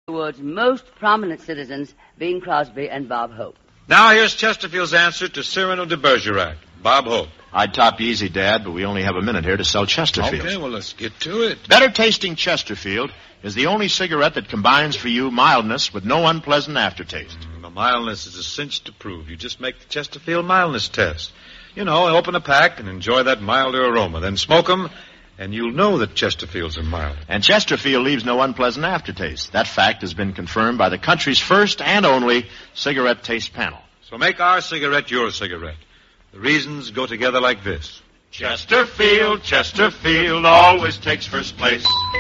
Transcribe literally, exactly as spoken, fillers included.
The world's most prominent citizens, Bing Crosby and Bob Hope. Now here's Chesterfield's answer to Cyrano de Bergerac, Bob Hope. I'd top easy, Dad, but we only have a minute here to sell Chesterfield. Okay, well, let's get to it. Better tasting Chesterfield is the only cigarette that combines for you mildness with no unpleasant aftertaste. Mm, the mildness is a cinch to prove. You just make the Chesterfield mildness test. You know, open a pack and enjoy that milder aroma. Then smoke them, and you'll know that Chesterfields are mild. And Chesterfield leaves no unpleasant aftertaste. That fact has been confirmed by the country's first and only cigarette taste panel. So make our cigarette your cigarette. The reasons go together like this. Chesterfield, Chesterfield always takes first place.